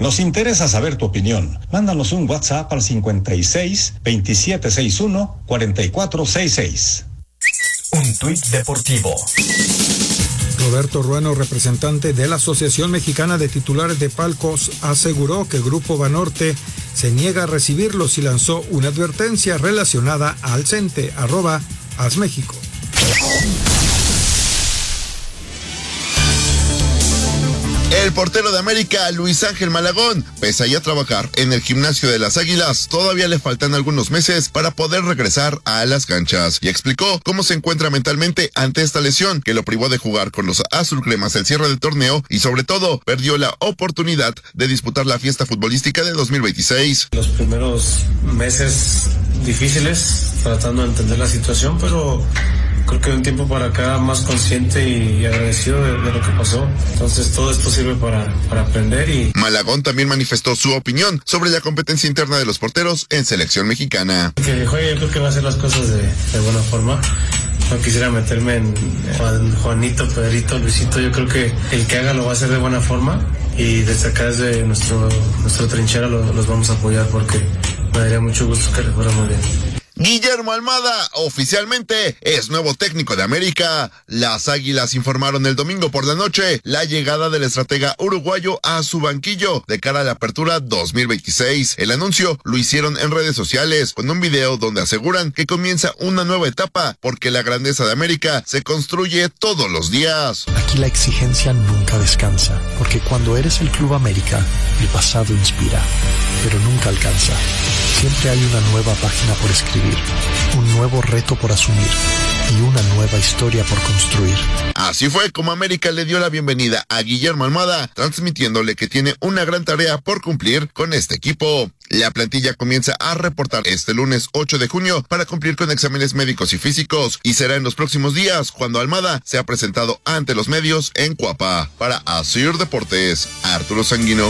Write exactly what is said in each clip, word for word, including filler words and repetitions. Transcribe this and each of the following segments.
Nos interesa saber tu opinión. Mándanos un WhatsApp al cincuenta y seis, veintisiete sesenta y uno, cuarenta y cuatro sesenta y seis. Un tuit deportivo. Roberto Ruano, representante de la Asociación Mexicana de Titulares de Palcos, aseguró que el Grupo Banorte se niega a recibirlos y lanzó una advertencia relacionada al CENTE, arroba AsMéxico. El portero de América, Luis Ángel Malagón, pese a ya trabajar en el gimnasio de las Águilas, todavía le faltan algunos meses para poder regresar a las canchas, y explicó cómo se encuentra mentalmente ante esta lesión que lo privó de jugar con los azulcremas el cierre del torneo y sobre todo perdió la oportunidad de disputar la fiesta futbolística de dos mil veintiséis. Los primeros meses difíciles, tratando de entender la situación, pero creo que de un tiempo para acá más consciente y agradecido de, de lo que pasó. Entonces todo esto sirve para, para aprender. Y Malagón también manifestó su opinión sobre la competencia interna de los porteros en selección mexicana. Que juegue, yo creo que va a hacer las cosas de, de buena forma. No quisiera meterme en Juan, Juanito, Pedrito, Luisito. Yo creo que el que haga lo va a hacer de buena forma y desde acá, desde nuestro, nuestra trinchera, lo, los vamos a apoyar porque me daría mucho gusto que les fuera muy bien. Guillermo Almada oficialmente es nuevo técnico de América. Las Águilas informaron el domingo por la noche la llegada del estratega uruguayo a su banquillo de cara a la apertura dos mil veintiséis. El anuncio lo hicieron en redes sociales con un video donde aseguran que comienza una nueva etapa porque la grandeza de América se construye todos los días. Aquí la exigencia nunca descansa, porque cuando eres el Club América, el pasado inspira, pero nunca alcanza. Siempre hay una nueva página por escribir, un nuevo reto por asumir y una nueva historia por construir. Así fue como América le dio la bienvenida a Guillermo Almada, transmitiéndole que tiene una gran tarea por cumplir con este equipo. La plantilla comienza a reportar este lunes ocho de junio para cumplir con exámenes médicos y físicos, y será en los próximos días cuando Almada sea presentado ante los medios en Cuapa. Para Asir Deportes, Arturo Sanguino.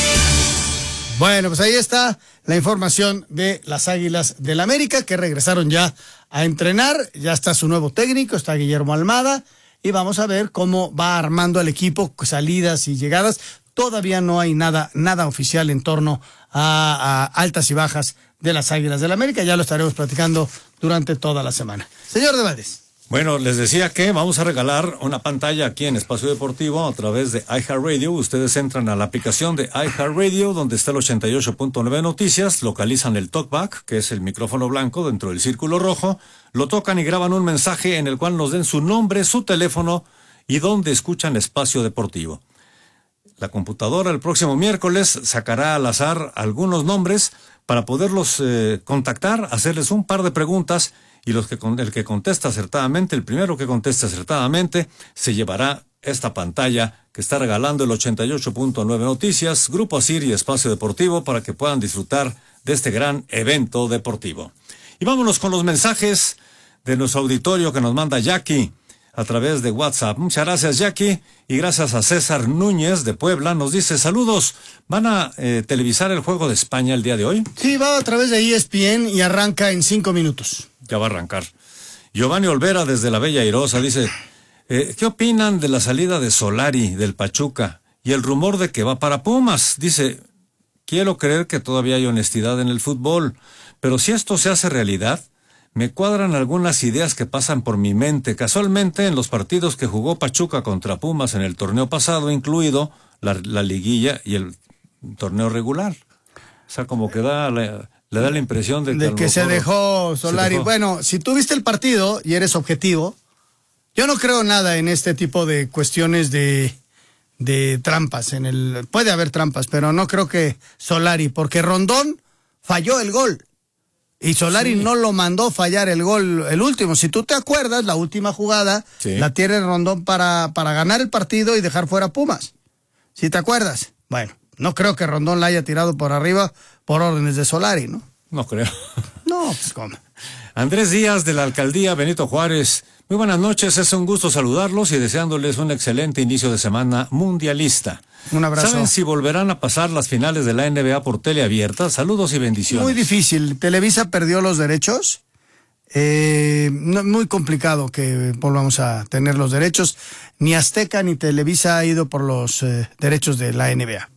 Bueno, pues ahí está la información de las Águilas del América, que regresaron ya a entrenar. Ya está su nuevo técnico, está Guillermo Almada, y vamos a ver cómo va armando el equipo, salidas y llegadas. Todavía no hay nada, nada oficial en torno a, a altas y bajas de las Águilas del América. Ya lo estaremos platicando durante toda la semana. Señor de Valdés. Bueno, les decía que vamos a regalar una pantalla aquí en Espacio Deportivo a través de iHeartRadio. Ustedes entran a la aplicación de iHeartRadio, donde está el ochenta y ocho punto nueve Noticias, localizan el talkback, que es el micrófono blanco dentro del círculo rojo, lo tocan y graban un mensaje en el cual nos den su nombre, su teléfono y dónde escuchan Espacio Deportivo. La computadora el próximo miércoles sacará al azar algunos nombres para poderlos eh, contactar, hacerles un par de preguntas, y los que el que contesta acertadamente, el primero que conteste acertadamente, se llevará esta pantalla que está regalando el ochenta y ocho punto nueve Noticias, Grupo Asir y Espacio Deportivo, para que puedan disfrutar de este gran evento deportivo. Y vámonos con los mensajes de nuestro auditorio que nos manda Jackie a través de WhatsApp. Muchas gracias, Jackie, y gracias a César Núñez de Puebla. Nos dice, saludos, ¿van a eh, televisar el Juego de España el día de hoy? Sí, va a través de E S P N y arranca en cinco minutos. Ya va a arrancar. Giovanni Olvera desde la Bella Airosa dice, eh, ¿qué opinan de la salida de Solari del Pachuca y el rumor de que va para Pumas? Dice, quiero creer que todavía hay honestidad en el fútbol, pero si esto se hace realidad, me cuadran algunas ideas que pasan por mi mente. Casualmente, en los partidos que jugó Pachuca contra Pumas en el torneo pasado, incluido la, la liguilla y el torneo regular. O sea, como que da la, le da la impresión de que, de que se dejó Solari. Se dejó. Bueno, si tú viste el partido y eres objetivo, yo no creo nada en este tipo de cuestiones de, de trampas. En el puede haber trampas, pero no creo que Solari, porque Rondón falló el gol. Y Solari sí. no lo mandó fallar el gol, el último. Si tú te acuerdas, la última jugada sí. la tiene Rondón para, para ganar el partido y dejar fuera a Pumas. Si te acuerdas. Bueno, no creo que Rondón la haya tirado por arriba por órdenes de Solari, ¿no? No creo. No, pues cómo. Andrés Díaz de la Alcaldía Benito Juárez. Muy buenas noches, es un gusto saludarlos y deseándoles un excelente inicio de semana mundialista. Un abrazo. ¿Saben si volverán a pasar las finales de la N B A por tele abierta? Saludos y bendiciones. Muy difícil. Televisa perdió los derechos. Eh, no, muy complicado que volvamos a tener los derechos. Ni Azteca ni Televisa ha ido por los eh, derechos de la N B A.